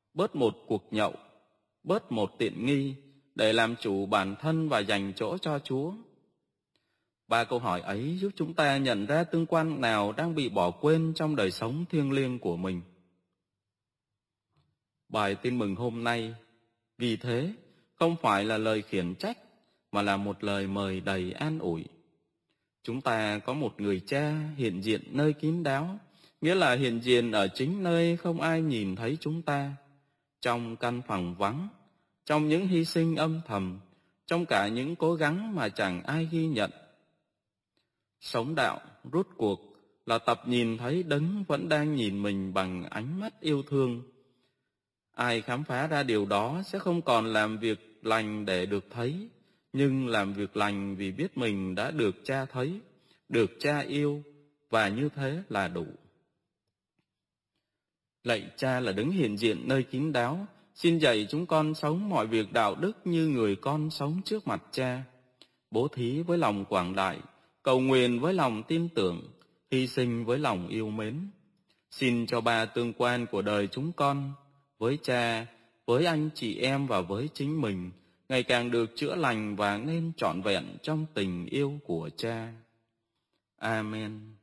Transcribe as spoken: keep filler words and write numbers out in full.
bớt một cuộc nhậu, bớt một tiện nghi để làm chủ bản thân và dành chỗ cho Chúa. Ba câu hỏi ấy giúp chúng ta nhận ra tương quan nào đang bị bỏ quên trong đời sống thiêng liêng của mình. Bài tin mừng hôm nay, vì thế, không phải là lời khiển trách, mà là một lời mời đầy an ủi. Chúng ta có một người cha hiện diện nơi kín đáo, nghĩa là hiện diện ở chính nơi không ai nhìn thấy chúng ta, trong căn phòng vắng, trong những hy sinh âm thầm, trong cả những cố gắng mà chẳng ai ghi nhận. Sống đạo, rốt cuộc, là tập nhìn thấy Đấng vẫn đang nhìn mình bằng ánh mắt yêu thương. Ai khám phá ra điều đó sẽ không còn làm việc lành để được thấy, nhưng làm việc lành vì biết mình đã được Cha thấy, được Cha yêu, và như thế là đủ. Lạy Cha là Đấng hiện diện nơi kín đáo, xin dạy chúng con sống mọi việc đạo đức như người con sống trước mặt Cha, bố thí với lòng quảng đại, cầu nguyện với lòng tin tưởng, hy sinh với lòng yêu mến. Xin cho ba tương quan của đời chúng con, với Cha, với anh chị em và với chính mình, ngày càng được chữa lành và nên trọn vẹn trong tình yêu của Cha. Amen.